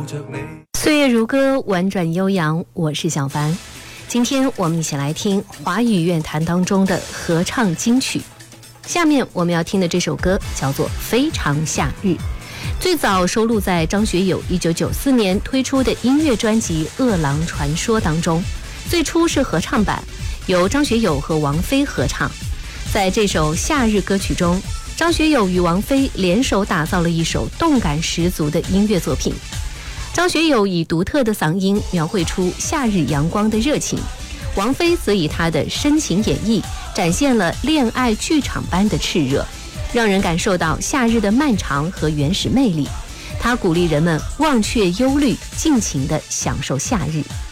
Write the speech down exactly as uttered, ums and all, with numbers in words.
岁月如歌，婉转悠扬，我是小凡。今天我们一起来听华语乐坛当中的合唱金曲。下面我们要听的这首歌叫做《非常夏日》，最早收录在张学友一九九四年推出的音乐专辑《饿狼传说》当中，最初是合唱版，由张学友和王菲合唱。在这首夏日歌曲中，张学友与王菲联手打造了一首动感十足的音乐作品。张学友以独特的嗓音描绘出夏日阳光的热情，王菲则以她的深情演绎展现了恋爱剧场般的炽热，让人感受到夏日的漫长和原始魅力。她鼓励人们忘却忧虑，尽情地享受夏日。